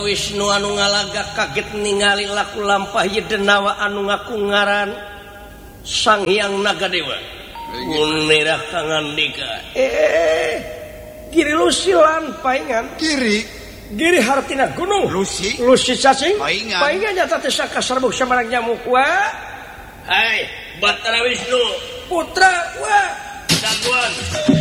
Wisnu anu ngalaga kaget ningali laku lampah ye denawa anu ngaku ngaran Sang Hyang Nagadewa. Munirah kangandika. Giri lusilan paingan. Giri hartina gunung. Lusi cacing. Paingan nyata teh sakasarbuk samarang nyamuk wa. Hai, Batara Wisnu. Putra wa. Daguan.